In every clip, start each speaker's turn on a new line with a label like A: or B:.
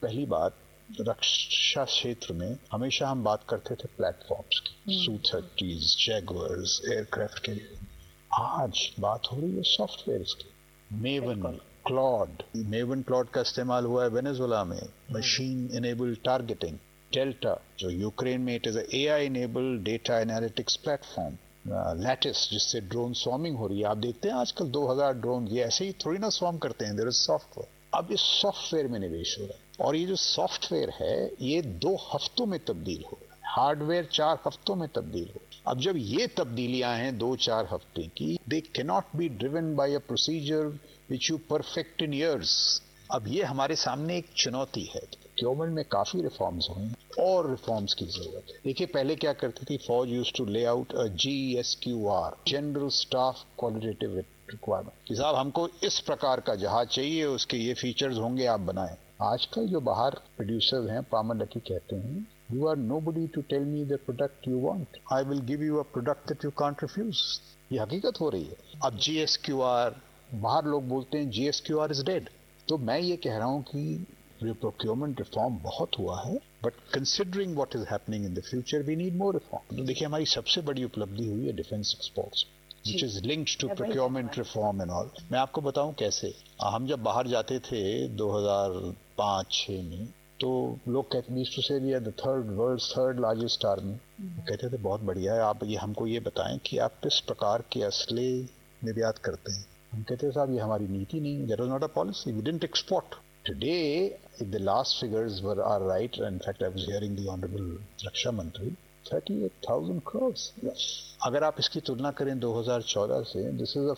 A: पहली बात, रक्षा क्षेत्र में हमेशा हम बात करते थे प्लेटफॉर्म्स की, Su-30s, जैगुआर्स, एयरक्राफ्ट के लिए। आज बात हो रही है सॉफ्टवेयर की। मेवन क्लॉड का इस्तेमाल हुआ है वेनेजुएला में, मशीन इनेबल्ड टारगेटिंग। डेल्टा जो यूक्रेन में, it is AI enabled data analytics platform. Lattice जिससे ड्रोन स्वार्मिंग हो रही है। आप देखते हैं आजकल 2000 ड्रोन ये ऐसे ही थोड़ी ना स्वार्म करते हैं, देयर इज सॉफ्टवेयर। अब इस सॉफ्टवेयर में निवेश हो रहा है, और ये जो सॉफ्टवेयर है ये 2 हफ्तों में तब्दील हो रहा है, हार्डवेयर 4 हफ्तों में तब्दील हो। अब जब ये तब्दीलियां हैं 2-4 हफ्ते की, they cannot be driven by a procedure which you perfect in years. अब ये हमारे सामने एक चुनौती है। गवर्नमेंट में काफी रिफॉर्म्स हुए और रिफॉर्म्स की जरूरत है। देखिए पहले क्या करती थी, फौज यूज्ड टू ले out a GSQR, general staff qualitative requirement, कि साहब हमको इस प्रकार का जहाज चाहिए, उसके ये फीचर्स होंगे, आप बनाएं। आजकल जो बाहर प्रोड्यूसर्स हैं, पामर लकी कहते हैं, You are nobody to tell me the product you want. I will give you a product that you can't refuse. ये हकीकत हो रही है। अब GSQR, बाहर लोग बोलते हैं GSQR is dead. तो मैं ये कह रहा हूँ कि प्रोक्योरमेंट रिफॉर्म बहुत हुआ है, but considering what is happening in the future we need more reform. तो देखिए हमारी सबसे बड़ी उपलब्धि हुई है defence exports, which is linked to procurement reform and all. मैं आपको बताऊं कैसे। हम जब बाहर जाते थे 2005-6 में, तो लोग कहते यूज्ड टू से we are the world's third largest army. कहते थे बहुत बढ़िया है, आप ये हमको ये बताएं कि आप किस प्रकार के असले निर्यात करते हैं। हम कहते हैं साहब ये हमारी नीति नहीं, that was not a policy, we didn't export. Today, if the last figures are right, in fact I was hearing the Honorable Raksha Mantri, 38,000 crores. Yes. अगर आप इसकी तुलना करें 2014 से, दिस इज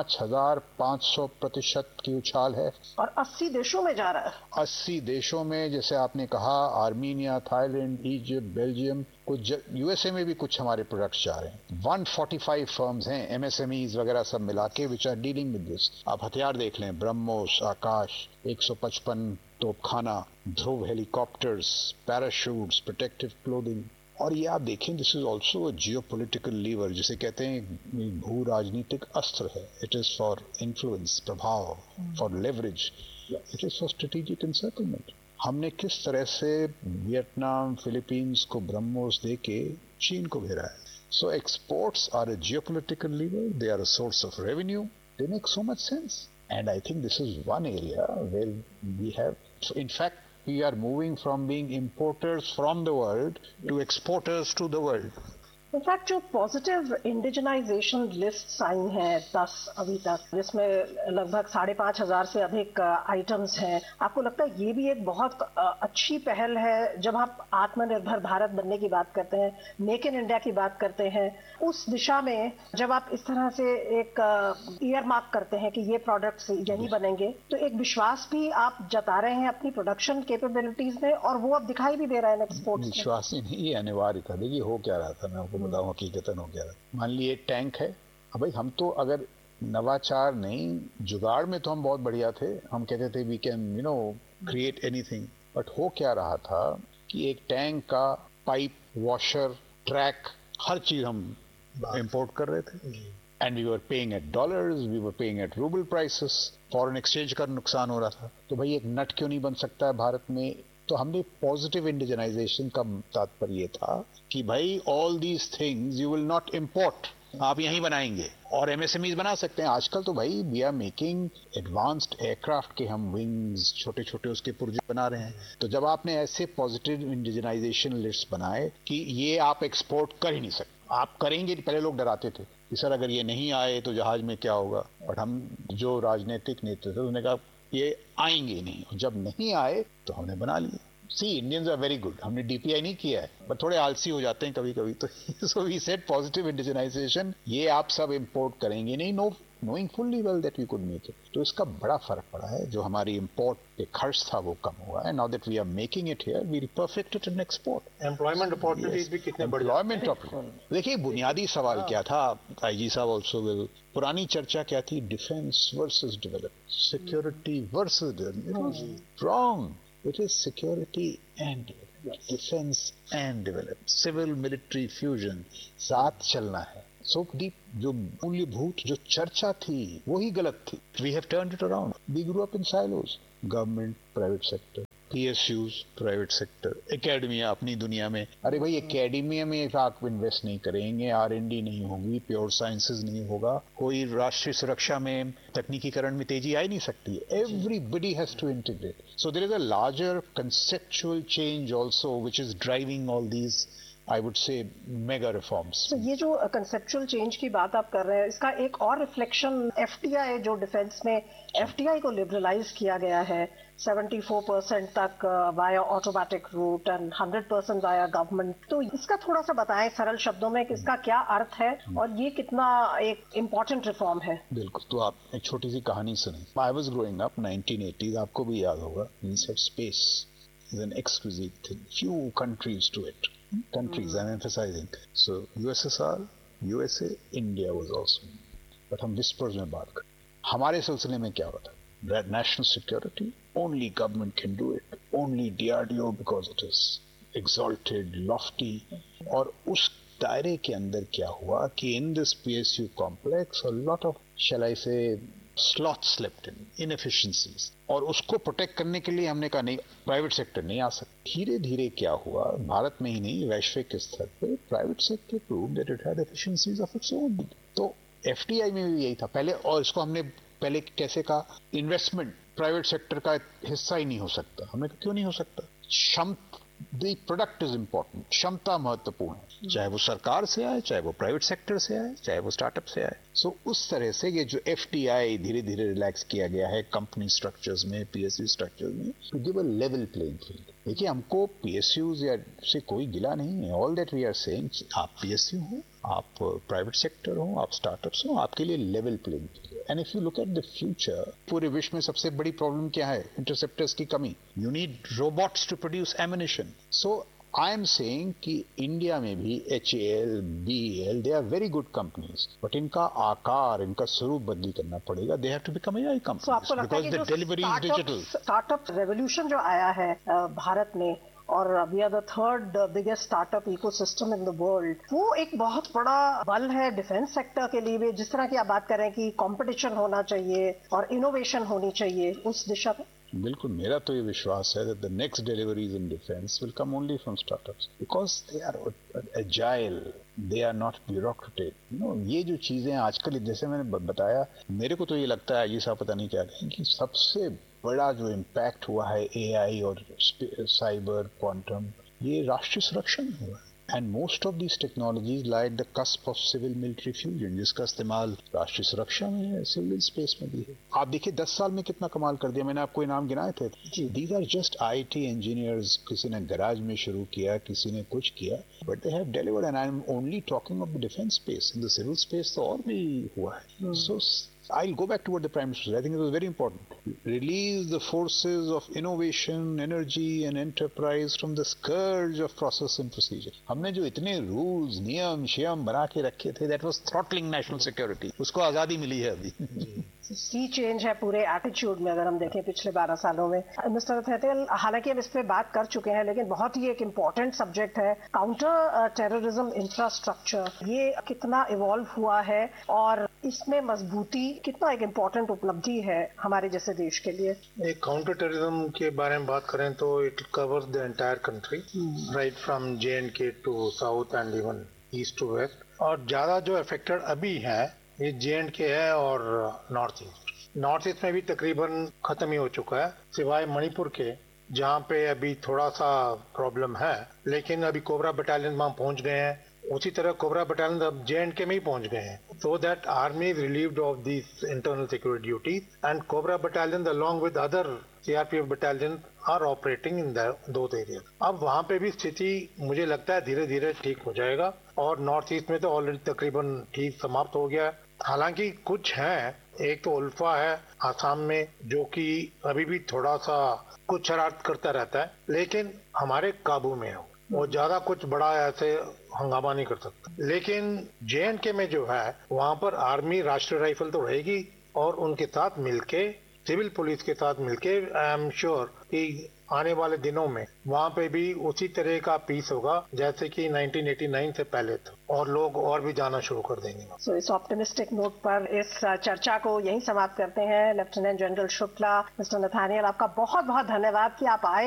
A: 5,500% की उछाल है,
B: और 80 देशों में जा रहा है।
A: 80 देशों में, जैसे आपने कहा, आर्मीनिया, थाईलैंड, इजिप्ट, बेल्जियम, कुछ USA में भी कुछ हमारे प्रोडक्ट्स जा रहे हैं। 145 फर्म्स हैं, MSMEs वगैरह सब मिला के, which are dealing with this. आप हथियार देख लें, ब्रह्मोस, आकाश 155 तोपखाना, ध्रुव हेलीकॉप्टर्स, पैराशूट्स, प्रोटेक्टिव क्लोथिंग। और ये आप देखें, this is also a geopolitical liver, जिसे कहते हैं भू राजनीतिक अस्त्र है। इट इज फॉर इन्फ्लुएंस, प्रभाव, for leverage, it is for strategic encirclement. हमने किस तरह से वियतनाम, फिलीपींस को ब्रह्मोस दे के चीन को घेरा है। सो exports are a geopolitical liver, they are a source of revenue, they make so much sense, and I think this is one area where we have, in fact we are moving from being importers from the world to exporters to the world.
B: In fact जो positive indigenisation list आई हैं 10 अभी तक, जिसमें लगभग 5,500 से अधिक items हैं, आपको लगता है ये भी एक बहुत अच्छी पहल है? जब आप आत्मनिर्भर भारत बनने की बात करते हैं, मेक इन इंडिया की बात करते हैं, उस दिशा में जब आप इस तरह से एक ईयर मार्क करते हैं कि ये प्रोडक्ट्स यही बनेंगे, तो एक विश्वास भी आप जता रहे हैं अपनी प्रोडक्शन कैपेबिलिटीज में, और वो अब दिखाई भी दे रहा है एक्सपोर्ट।
A: विश्वास ही नहीं, अनिवार्य था। देखिए हो क्या रहा था, मैं आपको बताऊं हकीकतन हो क्या रहा। मान लीजिए टैंक है, अब भाई हम तो अगर नवाचार नहीं, जुगाड़ में तो हम बहुत बढ़िया थे, हम कहते थे we can create anything. But हो क्या रहा था कि एक टैंक का पाइप, वॉशर, ट्रैक, हर चीज हम इंपोर्ट कर रहे थे, and we were paying eight dollars, we were paying eight rouble prices, foreign exchange का नुकसान हो रहा था। तो भाई एक नट क्यों नहीं बन सकता है भारत में? तो हमने पॉजिटिव इंडिजनाइजेशन का तात्पर्य था कि भाई all these things you will not import, आप यहीं बनाएंगे, और MSMEs बना सकते हैं। आजकल तो भाई we are making advanced aircraft के हम विंग्स, छोटे छोटे उसके पुर्जे बना रहे हैं। तो जब आपने ऐसे पॉजिटिव इंडिजनाइजेशन लिस्ट बनाए कि ये आप एक्सपोर्ट कर ही नहीं सकते, आप करेंगे, पहले लोग डराते थे कि सर अगर ये नहीं आए तो जहाज में क्या होगा, बट हम जो राजनीतिक नेता थे उन्होंने कहा ये आएंगे नहीं, जब नहीं आए तो हमने बना लिए। सी इंडियंस आर वेरी गुड, हमने DPI नहीं किया है, बट थोड़े आलसी हो जाते हैं कभी कभी, तो so we said positive indigenisation, ये आप सब इंपोर्ट करेंगे नहीं, knowing fully well that we could make it. तो इसका बड़ा फर्क पड़ा है, जो हमारी इंपोर्ट पे खर्च था वो कम हुआ है। Now that we are making it here, we perfect it in export.
C: Employment opportunities भी कितने बढ़
A: एम्प्लॉयमेंट। देखिए बुनियादी सवाल क्या था, IG साहब ऑल्सो विल, पुरानी चर्चा क्या थी, defence versus development, security versus development. Wrong, it is security and defense and development, civil military fusion, साथ चलना है। सो दी जो मूल्यभूत जो चर्चा थी वही गलत थी. We have turned it around. We grew up in silos. Government, private sector, PSUs, private sector, academia अपनी दुनिया में. अरे भाई एकेडमिया में आप इन्वेस्ट नहीं करेंगे, R&D नहीं होगी, प्योर साइंसेज नहीं होगा, कोई राष्ट्रीय सुरक्षा में तकनीकीकरण में तेजी आ ही नहीं सकती. Everybody has to integrate. So there is a larger conceptual change also which is driving all these I would say mega reforms.
B: तो ये जो कंसेप्चुअल चेंज की बात आप कर रहे हैं, इसका एक और रिफ्लेक्शन FDI, जो डिफेंस में FDI को लिबरलाइज किया गया है 74% तक via automatic route and 100% via government. तो इसका थोड़ा सा बताएं सरल शब्दों में कि इसका क्या अर्थ है और ये कितना एक इम्पोर्टेंट रिफॉर्म है.
A: बिल्कुल. तो आप एक छोटी सी कहानी सुने. I was growing up 1980s, आपको भी याद होगा. We said space is an exquisite thing. Few countries do it. Countries, I'm emphasizing. So USSR, USA, India was also. But हम whispers में बात करें. हमारे सिलसिले में क्या होता है? National security, only government can do it. Only DRDO because it is exalted, lofty. और उस दायरे के अंदर क्या हुआ कि in this PSU complex a lot of, shall I say, slots slept in, inefficiencies. और उसको प्रोटेक्ट करने के लिए हमने कहा नहीं, प्राइवेट सेक्टर नहीं आ सकता. धीरे धीरे क्या हुआ, भारत में ही नहीं वैश्विक स्तर पे private sector prove that it had efficiencies of its own. तो FDI में भी यही था पहले. और इसको हमने पहले कैसे कहा, इन्वेस्टमेंट प्राइवेट सेक्टर का हिस्सा ही नहीं हो सकता. हमने कहा क्यों नहीं हो सकता? The product is important. क्षमता महत्वपूर्ण है, चाहे वो सरकार से आए, चाहे वो प्राइवेट सेक्टर से आए, चाहे वो स्टार्टअप से आए. सो उस तरह से ये जो FDI धीरे धीरे रिलैक्स किया गया है कंपनी स्ट्रक्चर्स में, PSU स्ट्रक्चर्स में, to give a level playing field. देखिए हमको PSUs या से कोई गिला नहीं है. All that we are saying, आप PSU हो, आप प्राइवेट सेक्टर हो, आप स्टार्टअप्स हो, आपके लिए level playing field. And if you look at the future, पूरे विश्व में सबसे बड़ी प्रॉब्लम क्या है? इंटरसेप्टर्स की कमी. You need robots to produce ammunition. So I am saying कि इंडिया में भी HAL, BEL, they are very good companies, but इनका आकार, इनका स्वरूप बदली करना पड़ेगा. They have to become AI companies because the delivery is digital.
B: Startup revolution जो आया है भारत में, और we are the third biggest startup ecosystem in the world, वो एक बहुत बड़ा बल है डिफेंस सेक्टर के लिए भी. जिस तरह की आप बात कर रहे हैं कि कंपटीशन होना चाहिए और इनोवेशन होनी चाहिए, उस दिशा में
A: बिल्कुल मेरा तो ये विश्वास है that the next deliveries in defense will come only from startups because they are agile, they are not bureaucratic. ये जो चीजें आजकल, जैसे मैंने बताया, मेरे को तो ये लगता है, ये सब पता नहीं क्या कहें, कि सबसे बड़ा जो इम्पैक्ट हुआ है AI और साइबर क्वांटम, ये राष्ट्रीय सुरक्षा में हुआ है. And most of these technologies lie at the cusp of civil military fusion, जिसका इस्तेमाल राष्ट्रीय सुरक्षा में है, सिविल स्पेस में भी है. आप देखिए 10 साल में कितना कमाल कर दिया. मैंने आपको इनाम गिनाए थे. These are just IT engineers. किसी ने गैराज में शुरू किया, किसी ने कुछ किया, but they have delivered. And I'm only talking of the defense space. In the civil space तो और भी हुआ है. So I'll go back to what the Prime Minister said. I think it was very important. Release the forces of innovation, energy and enterprise from the scourge of process and procedure. हमने जो इतने rules, नियम, शियम बना के रखे थे, that was throttling national security. उसको आजादी मिली है अभी.
B: सी चेंज है पूरे एटीट्यूड में, अगर हम देखें पिछले 12 सालों में. मिस्टर थेटेल, हालांकि हम इस पे बात कर चुके हैं, लेकिन बहुत ही एक इम्पोर्टेंट सब्जेक्ट है काउंटर टेररिज्म इंफ्रास्ट्रक्चर. ये कितना इवॉल्व हुआ है और इसमें मजबूती कितना एक इम्पोर्टेंट उपलब्धि है हमारे जैसे देश के लिए?
C: एक काउंटर टेररिज्म के बारे में बात करें तो it covers the entire country, right from JNK to south and even east to waste. और ज्यादा जो अफेक्टेड अभी है ये JNK है और नॉर्थ ईस्ट में भी तकरीबन खत्म ही हो चुका है, सिवाय मणिपुर के जहाँ पे अभी थोड़ा सा प्रॉब्लम है. लेकिन अभी कोबरा बटालियन वहाँ पहुंच गए हैं. उसी तरह कोबरा बटालियन अब JNK में ही पहुंच गए हैं. So that army is relieved of this internal security duties and cobra battalion along with other CRPF battalion are operating in those area. अब वहाँ पे भी स्थिति मुझे लगता है धीरे धीरे ठीक हो जाएगा. और नॉर्थ ईस्ट में तो ऑलरेडी तकरीबन ठीक समाप्त हो गया. हालांकि कुछ है, एक तो उल्फा है आसाम में, जो कि अभी भी थोड़ा सा कुछ शरारत करता रहता है, लेकिन हमारे काबू में है. वो ज्यादा कुछ बड़ा ऐसे हंगामा नहीं कर सकता. लेकिन JNK में जो है वहाँ पर आर्मी, राष्ट्रीय राइफल तो रहेगी और उनके साथ मिलके सिविल पुलिस के साथ मिलके आई एम श्योर कि आने वाले दिनों में वहाँ पे भी उसी तरह का पीस होगा जैसे कि 1989 से पहले था, और लोग और भी जाना शुरू कर देंगे।
B: So, इस ऑप्टिमिस्टिक नोट पर इस चर्चा को यहीं समाप्त करते हैं। Lieutenant general Shukla, mister Nathaniel, आपका बहुत बहुत धन्यवाद कि आप आए